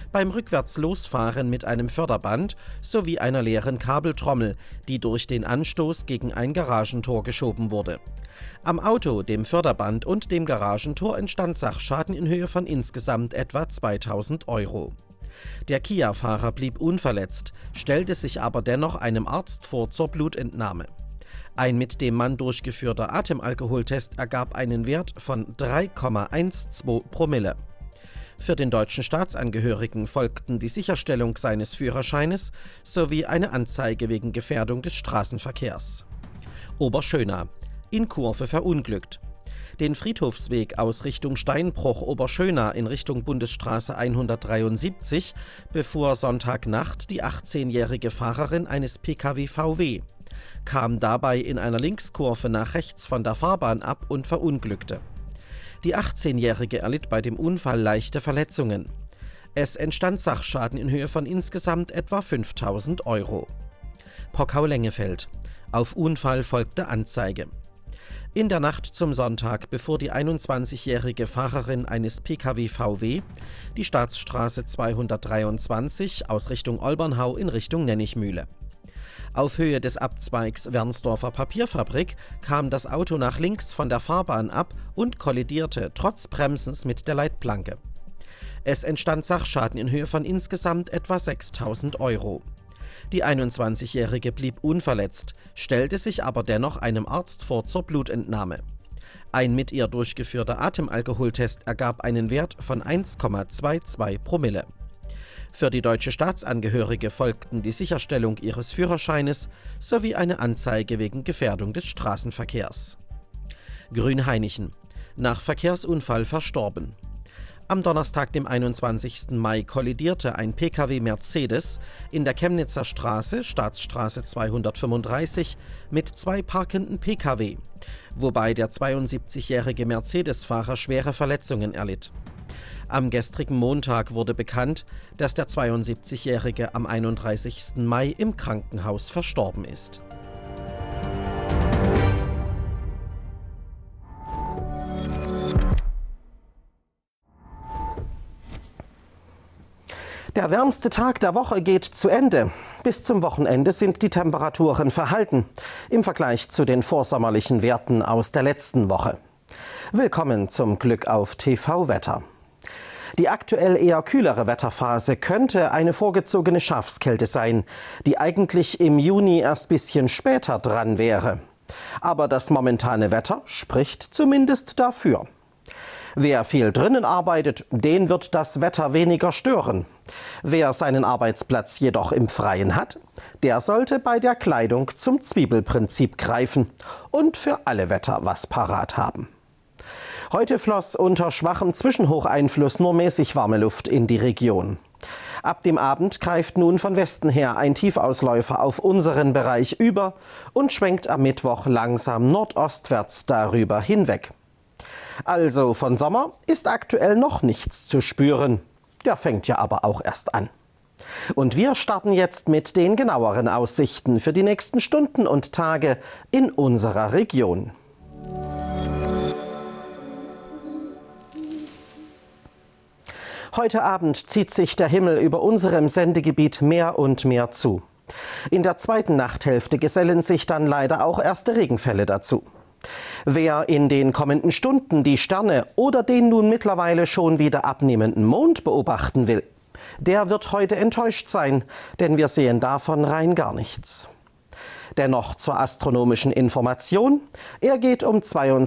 beim Rückwärtslosfahren mit einem Förderband sowie einer leeren Kabeltrommel, die durch den Anstoß gegen ein Garagentor geschoben wurde. Am Auto, dem Förderband und dem Garagentor entstand Sachschaden in Höhe von insgesamt etwa 2.000 €. Der Kia-Fahrer blieb unverletzt, stellte sich aber dennoch einem Arzt vor zur Blutentnahme. Ein mit dem Mann durchgeführter Atemalkoholtest ergab einen Wert von 3,12 Promille. Für den deutschen Staatsangehörigen folgten die Sicherstellung seines Führerscheines sowie eine Anzeige wegen Gefährdung des Straßenverkehrs. Oberschöna: in Kurve verunglückt. Den Friedhofsweg aus Richtung Steinbruch-Oberschöna in Richtung Bundesstraße 173 befuhr Sonntagnacht die 18-jährige Fahrerin eines Pkw VW, kam dabei in einer Linkskurve nach rechts von der Fahrbahn ab und verunglückte. Die 18-jährige erlitt bei dem Unfall leichte Verletzungen. Es entstand Sachschaden in Höhe von insgesamt etwa 5.000 €. Pockau-Lengefeld: auf Unfall folgte Anzeige. In der Nacht zum Sonntag befuhr die 21-jährige Fahrerin eines Pkw VW die Staatsstraße 223 aus Richtung Olbernhau in Richtung Nennichmühle. Auf Höhe des Abzweigs Wernsdorfer Papierfabrik kam das Auto nach links von der Fahrbahn ab und kollidierte trotz Bremsens mit der Leitplanke. Es entstand Sachschaden in Höhe von insgesamt etwa 6.000 €. Die 21-jährige blieb unverletzt, stellte sich aber dennoch einem Arzt vor zur Blutentnahme. Ein mit ihr durchgeführter Atemalkoholtest ergab einen Wert von 1,22 Promille. Für die deutsche Staatsangehörige folgten die Sicherstellung ihres Führerscheines sowie eine Anzeige wegen Gefährdung des Straßenverkehrs. Grünhainichen: nach Verkehrsunfall verstorben. Am Donnerstag, dem 21. Mai, kollidierte ein Pkw Mercedes in der Chemnitzer Straße, Staatsstraße 235, mit zwei parkenden Pkw, wobei der 72-jährige Mercedes-Fahrer schwere Verletzungen erlitt. Am gestrigen Montag wurde bekannt, dass der 72-jährige am 31. Mai im Krankenhaus verstorben ist. Der wärmste Tag der Woche geht zu Ende. Bis zum Wochenende sind die Temperaturen verhalten im Vergleich zu den vorsommerlichen Werten aus der letzten Woche. Willkommen zum Glück auf TV-Wetter. Die aktuell eher kühlere Wetterphase könnte eine vorgezogene Schafskälte sein, die eigentlich im Juni erst bisschen später dran wäre. Aber das momentane Wetter spricht zumindest dafür. Wer viel drinnen arbeitet, den wird das Wetter weniger stören. Wer seinen Arbeitsplatz jedoch im Freien hat, der sollte bei der Kleidung zum Zwiebelprinzip greifen und für alle Wetter was parat haben. Heute floss unter schwachem Zwischenhocheinfluss nur mäßig warme Luft in die Region. Ab dem Abend greift nun von Westen her ein Tiefausläufer auf unseren Bereich über und schwenkt am Mittwoch langsam nordostwärts darüber hinweg. Also von Sommer ist aktuell noch nichts zu spüren. Der fängt ja aber auch erst an. Und wir starten jetzt mit den genaueren Aussichten für die nächsten Stunden und Tage in unserer Region. Heute Abend zieht sich der Himmel über unserem Sendegebiet mehr und mehr zu. In der zweiten Nachthälfte gesellen sich dann leider auch erste Regenfälle dazu. Wer in den kommenden Stunden die Sterne oder den nun mittlerweile schon wieder abnehmenden Mond beobachten will, der wird heute enttäuscht sein, denn wir sehen davon rein gar nichts. Dennoch zur astronomischen Information: Er geht um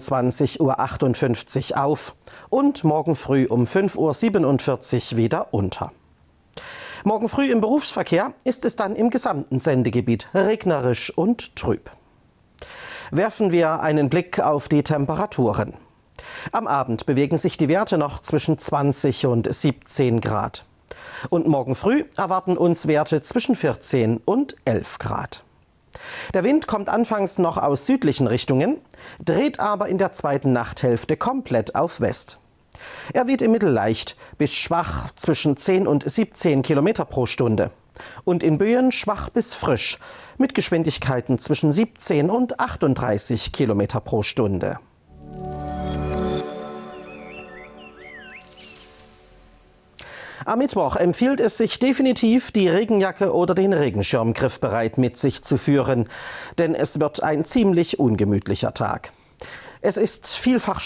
22:58 Uhr auf und morgen früh um 5:47 Uhr wieder unter. Morgen früh im Berufsverkehr ist es dann im gesamten Sendegebiet regnerisch und trüb. Werfen wir einen Blick auf die Temperaturen. Am Abend bewegen sich die Werte noch zwischen 20 und 17 Grad. Und morgen früh erwarten uns Werte zwischen 14 und 11 Grad. Der Wind kommt anfangs noch aus südlichen Richtungen, dreht aber in der zweiten Nachthälfte komplett auf West. Er weht im Mittel leicht bis schwach zwischen 10 und 17 Kilometer pro Stunde und in Böen schwach bis frisch mit Geschwindigkeiten zwischen 17 und 38 Kilometer pro Stunde. Am Mittwoch empfiehlt es sich definitiv, die Regenjacke oder den Regenschirm griffbereit mit sich zu führen, denn es wird ein ziemlich ungemütlicher Tag. Es ist vielfach